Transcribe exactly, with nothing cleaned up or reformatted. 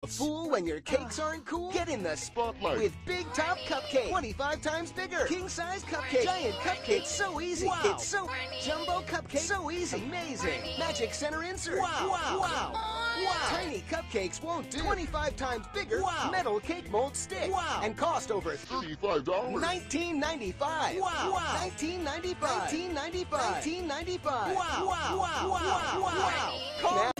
Fool when your cakes aren't cool? Get in the Spotlight with Big Top Cupcake. twenty-five times bigger. King size cupcake. Giant cupcake. It's so easy. Wow. It's so jumbo cupcake. So easy. Amazing. Magic center insert. Wow. Wow. Wow. Wow. Tiny cupcakes won't do. twenty-five times bigger. Wow. Metal cake mold stick. Wow. And cost over thirty-five dollars. nineteen ninety-five. Wow. Wow. nineteen ninety-five. nineteen ninety-five. nineteen ninety-five. Wow. Wow. Wow. Wow. Wow. Wow. Wow. Call